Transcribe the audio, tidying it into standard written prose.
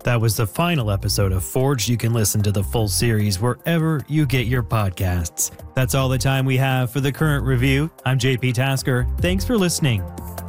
That was the final episode of Forged. You can listen to the full series wherever you get your podcasts. That's all the time we have for the current review. I'm JP Tasker. Thanks for listening.